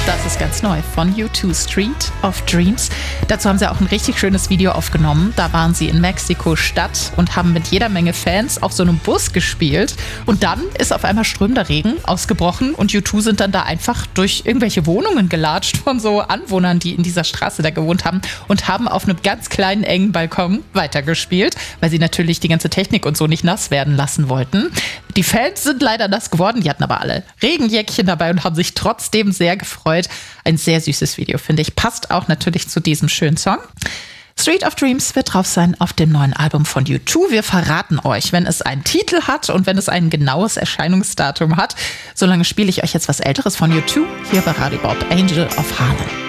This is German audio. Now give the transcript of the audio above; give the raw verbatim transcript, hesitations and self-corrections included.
Das ist ganz neu von U zwei, Street of Dreams. Dazu haben sie auch ein richtig schönes Video aufgenommen. Da waren sie in Mexiko-Stadt und haben mit jeder Menge Fans auf so einem Bus gespielt. Und dann ist auf einmal strömender Regen ausgebrochen und U zwei sind dann da einfach durch irgendwelche Wohnungen gelatscht von so Anwohnern, die in dieser Straße da gewohnt haben und haben auf einem ganz kleinen, engen Balkon weitergespielt, weil sie natürlich die ganze Technik und so nicht nass werden lassen wollten. Die Fans sind leider nass geworden, die hatten aber alle Regenjäckchen dabei und haben sich trotzdem sehr gefreut. Ein sehr süßes Video, finde ich. Passt auch natürlich zu diesem schönen Song. Street of Dreams wird drauf sein auf dem neuen Album von U zwei. Wir verraten euch, wenn es einen Titel hat und wenn es ein genaues Erscheinungsdatum hat. Solange spiele ich euch jetzt was Älteres von U zwei hier bei Radio Bob, Angel of Harlem.